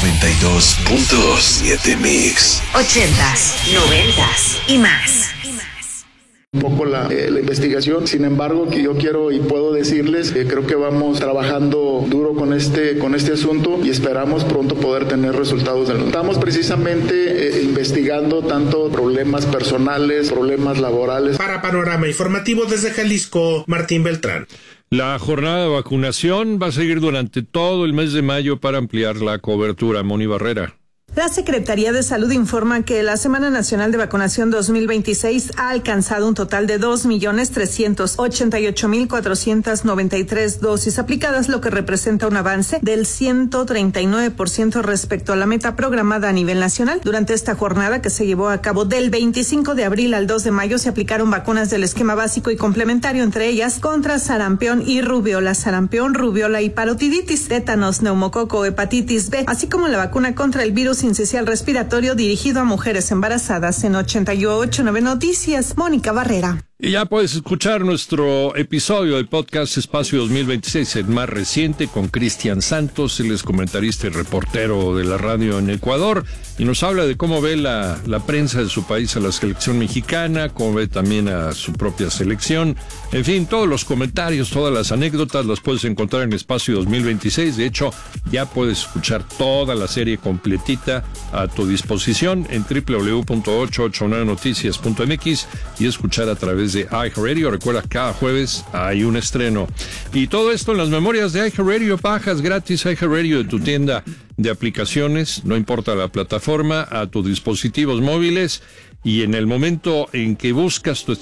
92.7 Mix. 80s, 90s y más. Un poco la investigación, sin embargo, que yo quiero y puedo decirles que creo que vamos trabajando duro con este asunto y esperamos pronto poder tener resultados. Estamos precisamente investigando tanto problemas personales, problemas laborales. Para Panorama Informativo desde Jalisco, Martín Beltrán. La jornada de vacunación va a seguir durante todo el mes de mayo para ampliar la cobertura. Moni Barrera. La Secretaría de Salud informa que la Semana Nacional de Vacunación 2026 ha alcanzado un total de 2.388.493 dosis aplicadas, lo que representa un avance del 139% respecto a la meta programada a nivel nacional. Durante esta jornada, que se llevó a cabo del 25 de abril al 2 de mayo, se aplicaron vacunas del esquema básico y complementario, entre ellas contra sarampión y rubiola, y parotiditis, tétanos, neumococo, hepatitis B, así como la vacuna contra el virus sincicial respiratorio dirigido a mujeres embarazadas. En 88.9 Noticias, Mónica Barrera. Y ya puedes escuchar nuestro episodio del podcast Espacio 2026, el más reciente, con Cristian Santos. Él es comentarista y reportero de la radio en Ecuador y nos habla de cómo ve la prensa de su país a la selección mexicana, cómo ve también a su propia selección. En fin, todos los comentarios, todas las anécdotas las puedes encontrar en Espacio 2026. De hecho, ya puedes escuchar toda la serie completita a tu disposición en www.889noticias.mx y escuchar a través de iHeartRadio. Recuerda, cada jueves hay un estreno. Y todo esto en las memorias de iHeartRadio. Bajas gratis iHeartRadio de tu tienda de aplicaciones, no importa la plataforma, a tus dispositivos móviles. Y en el momento en que buscas tu